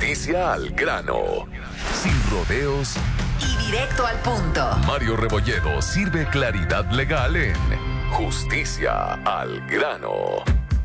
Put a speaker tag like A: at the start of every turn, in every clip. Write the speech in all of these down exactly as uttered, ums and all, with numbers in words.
A: Justicia al grano. Sin rodeos
B: y directo al punto.
A: Mario Rebolledo sirve claridad legal en Justicia al grano.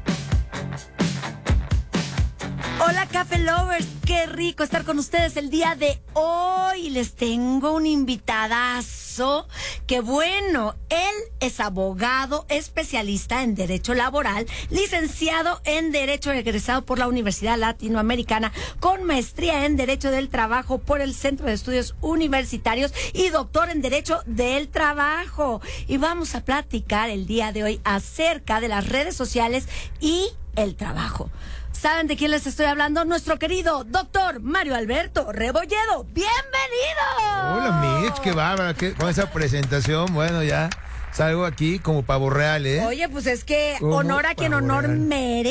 C: Hola, Café Lovers, qué rico estar con ustedes el día de hoy. Les tengo un invitadazo que, bueno, él es abogado, especialista en Derecho Laboral, licenciado en Derecho egresado por la Universidad Latinoamericana, con maestría en Derecho del Trabajo por el Centro de Estudios Universitarios y doctor en Derecho del Trabajo. Y vamos a platicar el día de hoy acerca de las redes sociales y el trabajo. ¿Saben de quién les estoy hablando? Nuestro querido doctor Mario Alberto Rebolledo. ¡Bienvenido!
D: Hola, Mitch, qué bárbara, qué, con esa presentación, bueno, ya salgo aquí como pavo real, ¿eh?
C: Oye, pues es que
D: Como
C: honor a quien honor
D: real.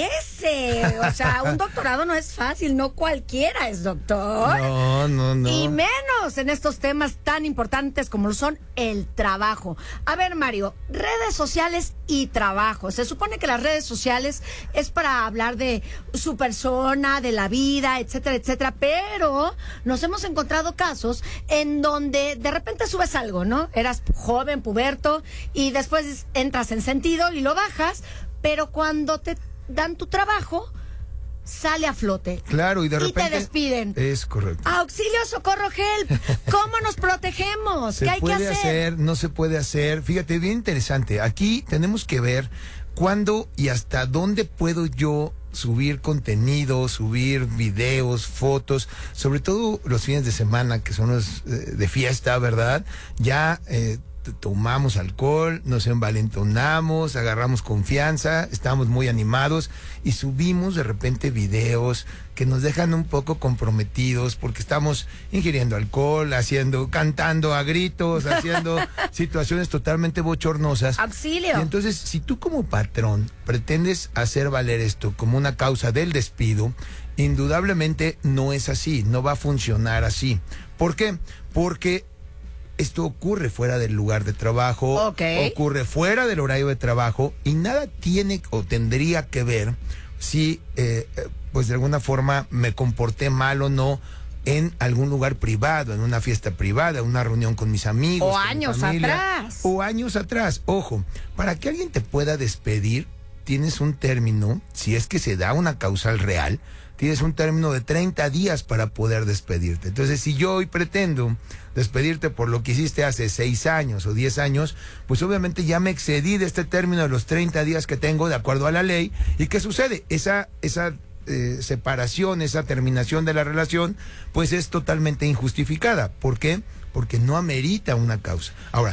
C: merece. O sea, un doctorado no es fácil, no cualquiera es doctor.
D: No, no, no.
C: Y menos en estos temas tan importantes como lo son el trabajo. A ver, Mario, redes sociales y trabajo. Se supone que las redes sociales es para hablar de su persona, de la vida, etcétera, etcétera, pero nos hemos encontrado casos en donde de repente subes algo, ¿no? Eras joven, puberto, y después entras en sentido y lo bajas, pero cuando te dan tu trabajo, sale a flote.
D: Claro, y de repente...
C: Y te despiden.
D: Es correcto.
C: Auxilio, socorro, help. ¿Cómo nos protegemos?
D: Se
C: ¿Qué hay que
D: puede
C: hacer?
D: hacer, no se puede hacer. Fíjate, bien interesante. Aquí tenemos que ver cuándo y hasta dónde puedo yo subir contenido, subir videos, fotos, sobre todo los fines de semana, que son los eh, de fiesta, ¿verdad? Ya... Eh, tomamos alcohol, nos envalentonamos, agarramos confianza, estamos muy animados y subimos de repente videos que nos dejan un poco comprometidos porque estamos ingiriendo alcohol, haciendo, cantando a gritos, haciendo situaciones totalmente bochornosas.
C: Auxilio.
D: Y entonces, si tú como patrón pretendes hacer valer esto como una causa del despido, indudablemente no es así, no va a funcionar así. ¿Por qué? Porque esto ocurre fuera del lugar de trabajo,
C: Okay.
D: ocurre fuera del horario de trabajo y nada tiene o tendría que ver si, eh, pues de alguna forma me comporté mal o no en algún lugar privado, en una fiesta privada, una reunión con mis amigos.
C: O
D: con mi
C: años
D: familia,
C: atrás.
D: O años atrás. Ojo, para que alguien te pueda despedir, tienes un término, si es que se da una causal real, tienes un término de treinta días para poder despedirte. Entonces, si yo hoy pretendo despedirte por lo que hiciste hace seis años o diez años, pues obviamente ya me excedí de este término de los treinta días que tengo de acuerdo a la ley. ¿Y qué sucede? Esa, esa eh, separación, esa terminación de la relación, pues es totalmente injustificada. ¿Por qué? Porque no amerita una causa. Ahora,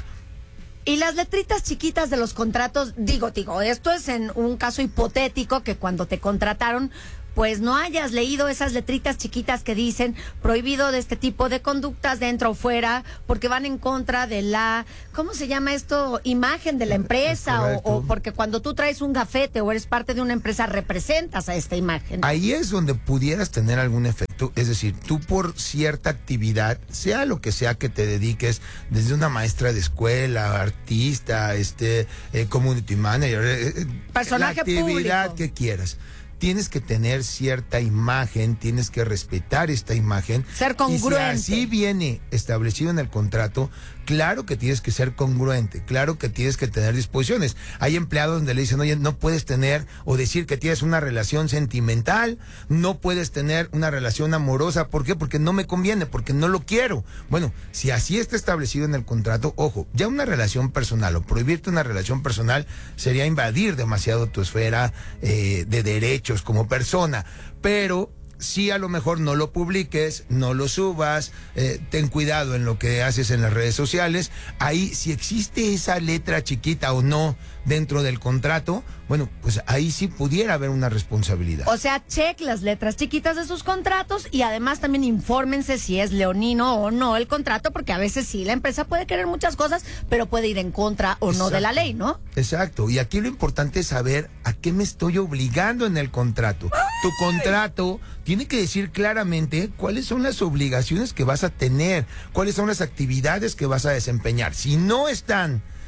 C: Y las letritas chiquitas de los contratos, digo, digo, esto es en un caso hipotético que cuando te contrataron, pues no hayas leído esas letritas chiquitas que dicen prohibido de este tipo de conductas dentro o fuera, porque van en contra de la, ¿cómo se llama esto? Imagen de la empresa, o, o porque cuando tú traes un gafete o eres parte de una empresa representas a esta imagen.
D: Ahí es donde pudieras tener algún efecto, es decir, tú por cierta actividad, sea lo que sea que te dediques, desde una maestra de escuela, artista, este, eh, community manager, eh,
C: Personaje
D: la actividad
C: público
D: que quieras. Tienes que tener cierta imagen, tienes que respetar esta imagen.
C: Ser congruente.
D: Y si así viene establecido en el contrato, claro que tienes que ser congruente, claro que tienes que tener disposiciones. Hay empleados donde le dicen, oye, no puedes tener o decir que tienes una relación sentimental, no puedes tener una relación amorosa. ¿Por qué? Porque no me conviene, porque no lo quiero. Bueno, si así está establecido en el contrato, ojo, ya una relación personal o prohibirte una relación personal sería invadir demasiado tu esfera eh, de derecho como persona, pero sí a lo mejor no lo publiques, no lo subas, eh, ten cuidado en lo que haces en las redes sociales. Ahí, si existe esa letra chiquita o no dentro del contrato, bueno, pues ahí sí pudiera haber una responsabilidad.
C: O sea, check las letras chiquitas de sus contratos y además también infórmense si es leonino o no el contrato, porque a veces sí, la empresa puede querer muchas cosas, pero puede ir en contra o no de la ley, ¿no?
D: Exacto, y aquí lo importante es saber a qué me estoy obligando en el contrato. ¡Ay! Tu contrato tiene que decir claramente cuáles son las obligaciones que vas a tener, cuáles son las actividades que vas a desempeñar. Si no están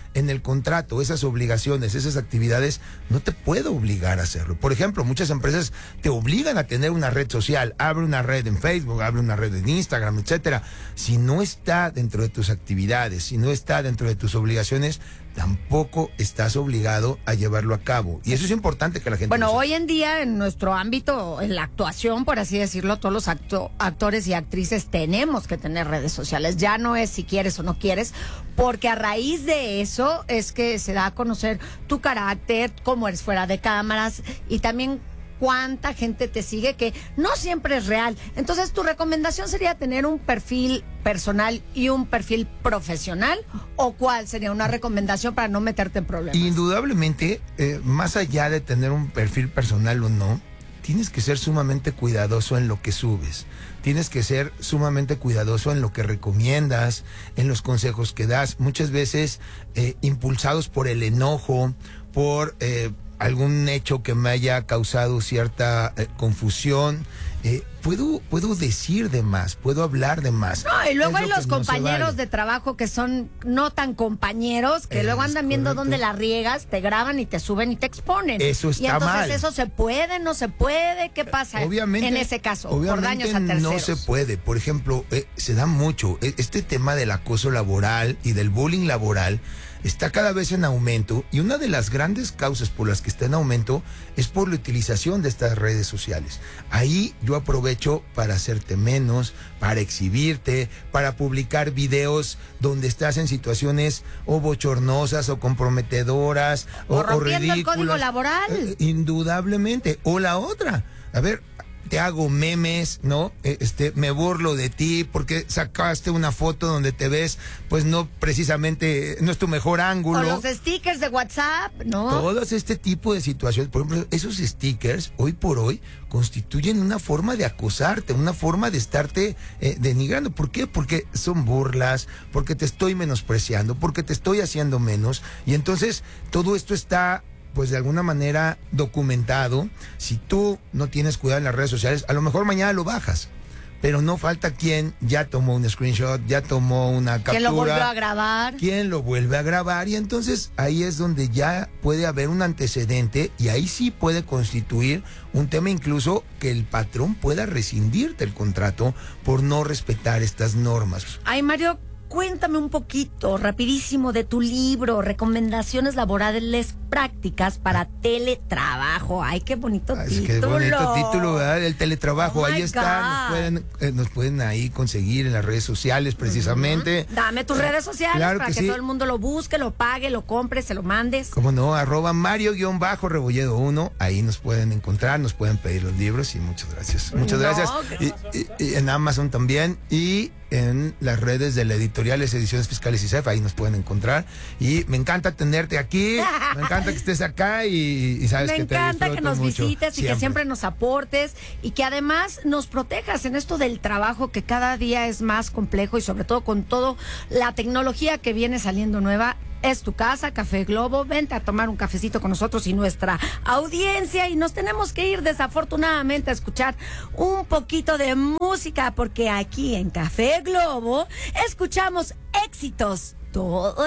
D: en el contrato esas obligaciones, esas actividades, no te puedo obligar a hacerlo. Por ejemplo, muchas empresas te obligan a tener una red social, abre una red en Facebook, abre una red en Instagram, etcétera. Si no está dentro de tus actividades, si no está dentro de tus obligaciones, tampoco estás obligado a llevarlo a cabo. Y eso es importante que la gente
C: Bueno,
D: lo sepa.
C: hoy en día en nuestro ámbito, en la actuación, por así decirlo, todos los acto- actores y actrices tenemos que tener redes sociales. Ya no es si quieres o no quieres, porque a raíz de eso es que se da a conocer tu carácter, cómo eres fuera de cámaras y también cuánta gente te sigue, que no siempre es real. Entonces, tu recomendación sería tener un perfil personal y un perfil profesional, ¿o cuál sería una recomendación para no meterte en problemas?
D: Indudablemente, eh, más allá de tener un perfil personal o no, tienes que ser sumamente cuidadoso en lo que subes. Tienes que ser sumamente cuidadoso en lo que recomiendas, en los consejos que das. Muchas veces eh, impulsados por el enojo, por eh, algún hecho que me haya causado cierta eh, confusión. Eh, puedo, puedo decir de más, puedo hablar de más.
C: No, y luego
D: Es
C: hay
D: lo
C: los
D: que no se
C: compañeros
D: vale.
C: de trabajo que son no tan compañeros, que
D: Es
C: luego andan viendo
D: correcto.
C: dónde la riegas, te graban y te suben y te exponen.
D: Eso está
C: Y entonces
D: mal.
C: eso se puede, no se puede, ¿qué pasa
D: Obviamente,
C: en ese caso? Por
D: obviamente
C: daños a terceros.
D: no se puede. Por ejemplo, eh, se da mucho. Eh, Este tema del acoso laboral y del bullying laboral está cada vez en aumento, y una de las grandes causas por las que está en aumento es por la utilización de estas redes sociales. Ahí yo aprovecho para hacerte menos, para exhibirte, para publicar videos donde estás en situaciones o bochornosas o comprometedoras
C: O
D: o, o
C: rompiendo el
D: ridículas.
C: código laboral.
D: Eh, indudablemente. O la otra, a ver, te hago memes, ¿no? Eh, Este, me burlo de ti porque sacaste una foto donde te ves, pues no precisamente, no es tu mejor ángulo.
C: O los stickers de WhatsApp, ¿no?
D: Todos este tipo de situaciones, por ejemplo, esos stickers, hoy por hoy, constituyen una forma de acosarte, una forma de estarte eh, denigrando. ¿Por qué? Porque son burlas, porque te estoy menospreciando, porque te estoy haciendo menos. Y entonces, todo esto está, pues de alguna manera, documentado. Si tú no tienes cuidado en las redes sociales, a lo mejor mañana lo bajas. Pero no falta quien ya tomó un screenshot, ya tomó una captura.
C: Que lo volvió a grabar.
D: Quien lo vuelve a grabar, y entonces ahí es donde ya puede haber un antecedente, y ahí sí puede constituir un tema incluso que el patrón pueda rescindirte el contrato por no respetar estas normas.
C: Ay, Mario, cuéntame un poquito, rapidísimo, de tu libro, Recomendaciones Laborales Prácticas para Teletrabajo. Ay, qué bonito
D: Ay,
C: título.
D: qué bonito título, ¿verdad? El teletrabajo.
C: Oh,
D: ahí
C: my
D: está.
C: God.
D: Nos pueden, eh, nos pueden ahí conseguir en las redes sociales, precisamente.
C: Dame tus redes sociales
D: Claro
C: para
D: que
C: que,
D: sí.
C: todo el mundo lo busque, lo pague, lo compre, se lo mandes.
D: Como no, arroba Mario-Rebolledo uno, ahí nos pueden encontrar, nos pueden pedir los libros, y muchas gracias. Muchas
C: No,
D: gracias.
C: que-
D: Y, y- y en Amazon también, y en las redes de la Editoriales Ediciones Fiscales y C E F, ahí nos pueden encontrar. Y me encanta tenerte aquí, me encanta que estés acá, y, y sabes
C: Me
D: que te
C: encanta que
D: disfruto
C: nos
D: mucho,
C: visites y que siempre nos aportes y que además nos protejas en esto del trabajo, que cada día es más complejo, y sobre todo con toda la tecnología que viene saliendo nueva. Es tu casa, Café Globo. Vente a tomar un cafecito con nosotros y nuestra audiencia, y nos tenemos que ir desafortunadamente a escuchar un poquito de música, porque aquí en Café Globo escuchamos éxitos todo